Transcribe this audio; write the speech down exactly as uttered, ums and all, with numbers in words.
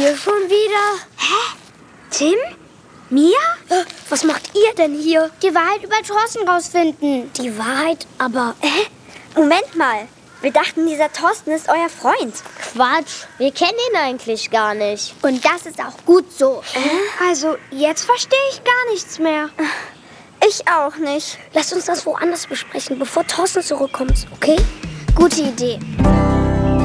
ihr schon wieder? Hä? Tim? Mia? Äh, was macht ihr denn hier? Die Wahrheit über Thorsten rausfinden. Die Wahrheit, aber... Hä? Moment mal. Wir dachten, dieser Thorsten ist euer Freund. Quatsch, wir kennen ihn eigentlich gar nicht. Und das ist auch gut so. Äh? Also, jetzt verstehe ich gar nichts mehr. Ich auch nicht. Lasst uns das woanders besprechen, bevor Thorsten zurückkommt, okay? Gute Idee.